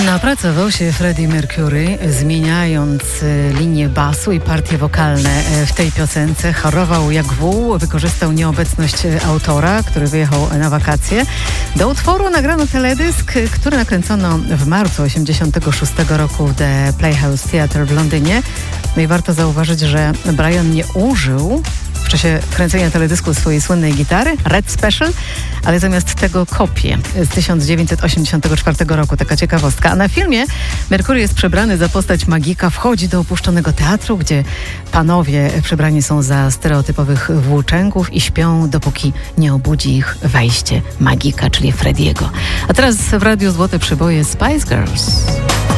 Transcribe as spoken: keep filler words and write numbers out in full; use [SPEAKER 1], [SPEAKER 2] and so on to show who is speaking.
[SPEAKER 1] Napracował się Freddie Mercury, zmieniając linię basu i partie wokalne w tej piosence. Chorował jak wół, wykorzystał nieobecność autora, który wyjechał na wakacje. Do utworu nagrano teledysk, który nakręcono w marcu osiemdziesiątego szóstego roku w The Playhouse Theatre w Londynie. No i warto zauważyć, że Brian nie użył w czasie kręcenia teledysku swojej słynnej gitary, Red Special, ale zamiast tego kopię z tysiąc dziewięćset osiemdziesiątego czwartego roku. Taka ciekawostka. A na filmie Mercury jest przebrany za postać magika, wchodzi do opuszczonego teatru, gdzie panowie przebrani są za stereotypowych włóczęgów i śpią, dopóki nie obudzi ich wejście magika, czyli Frediego. A teraz w Radiu Złote Przyboje Spice Girls.